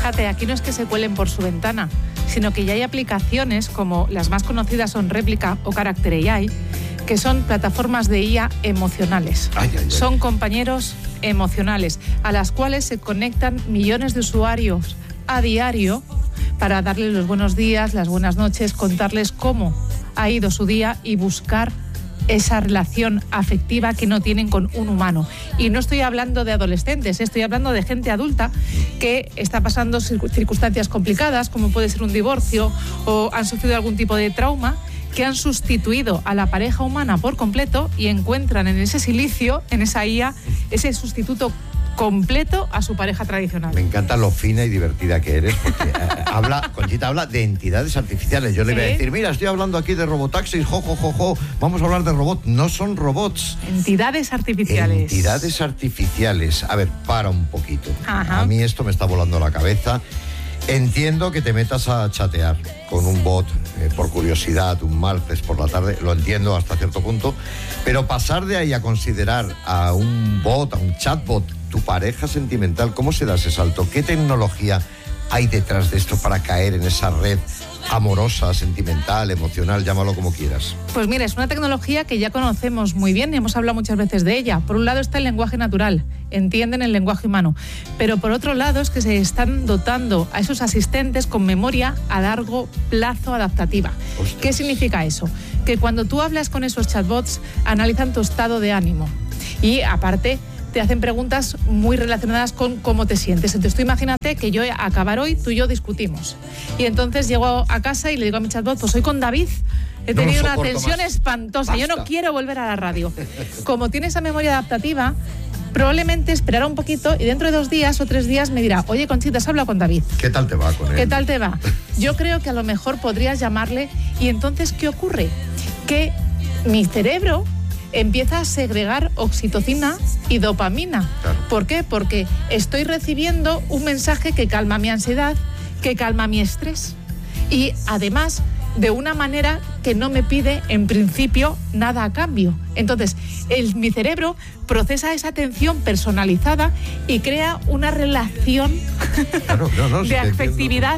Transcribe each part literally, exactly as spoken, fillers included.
fíjate, aquí no es que se cuelen por su ventana, sino que ya hay aplicaciones como las más conocidas son Réplica o Character A I, que son plataformas de I A emocionales. Ay, ay, ay. Son compañeros emocionales a las cuales se conectan millones de usuarios a diario para darles los buenos días, las buenas noches, contarles cómo ha ido su día y buscar esa relación afectiva que no tienen con un humano. Y no estoy hablando de adolescentes, estoy hablando de gente adulta que está pasando circunstancias complicadas, como puede ser un divorcio o han sufrido algún tipo de trauma, que han sustituido a la pareja humana por completo y encuentran en ese silicio, en esa I A, ese sustituto completo a su pareja tradicional. Me encanta lo fina y divertida que eres, porque eh, habla, Conchita habla de entidades artificiales. Yo le ¿Sí? voy a decir, mira, estoy hablando aquí de robotaxis, jo, jo, jo, jo, vamos a hablar de robots. No son robots. Entidades artificiales. Entidades artificiales. A ver, para un poquito. Ajá. A mí esto me está volando la cabeza. Entiendo que te metas a chatear con un bot eh, por curiosidad un martes por la tarde, lo entiendo hasta cierto punto, pero pasar de ahí a considerar a un bot, a un chatbot, tu pareja sentimental, ¿cómo se da ese salto? ¿Qué tecnología hay detrás de esto para caer en esa red amorosa, sentimental, emocional, llámalo como quieras? Pues mira, es una tecnología que ya conocemos muy bien y hemos hablado muchas veces de ella. Por un lado está el lenguaje natural, entienden el lenguaje humano, pero por otro lado es que se están dotando a esos asistentes con memoria a largo plazo adaptativa. Ostras. ¿Qué significa eso? Que cuando tú hablas con esos chatbots analizan tu estado de ánimo y aparte te hacen preguntas muy relacionadas con cómo te sientes. Entonces tú imagínate que yo a acabar hoy, tú y yo discutimos. Y entonces llego a casa y le digo a mi chatbot, pues hoy con David he tenido no una tensión más. espantosa, Basta. yo no quiero volver a la radio. Como tiene esa memoria adaptativa, probablemente esperará un poquito y dentro de dos días o tres días me dirá, oye Conchita, has hablado con David. ¿Qué tal te va con él? ¿Qué tal te va? Yo creo que a lo mejor podrías llamarle y entonces, ¿qué ocurre? Que mi cerebro empieza a segregar oxitocina y dopamina. Claro. ¿Por qué? Porque estoy recibiendo un mensaje que calma mi ansiedad, que calma mi estrés y además de una manera que no me pide en principio nada a cambio. Entonces, el, mi cerebro procesa esa atención personalizada y crea una relación Claro, no, no, sí de te afectividad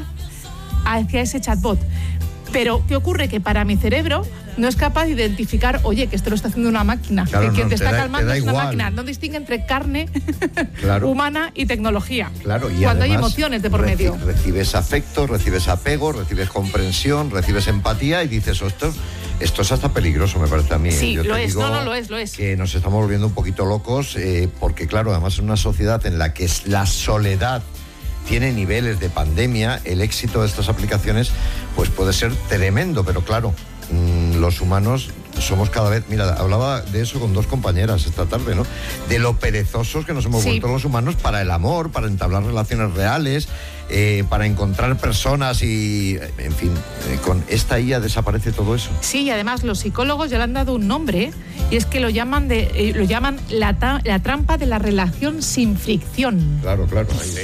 hacia ese chatbot. Pero, ¿qué ocurre? Que para mi cerebro no es capaz de identificar, oye, que esto lo está haciendo una máquina, Claro, que quien no, te te está da- calmando te da es una igual. máquina. No distingue entre carne Claro. humana y tecnología. Claro, y cuando hay además emociones de por reci- medio. Recibes afecto, recibes apego, recibes comprensión, recibes empatía y dices, oh, esto, esto es hasta peligroso, me parece a mí. Sí, Yo lo te es, digo no, no, lo es, lo es. Que nos estamos volviendo un poquito locos eh, porque, claro, además en una sociedad en la que es la soledad tiene niveles de pandemia, el éxito de estas aplicaciones pues puede ser tremendo, pero claro, mmm, los humanos somos cada vez, mira, hablaba de eso con dos compañeras esta tarde, ¿no? De lo perezosos que nos hemos Sí. vuelto los humanos para el amor, para entablar relaciones reales, eh, para encontrar personas y, en fin, eh, con esta I A desaparece todo eso. Sí, y además los psicólogos ya le han dado un nombre y es que lo llaman, de, eh, lo llaman la, ta- la trampa de la relación sin fricción. Claro, claro. Ahí,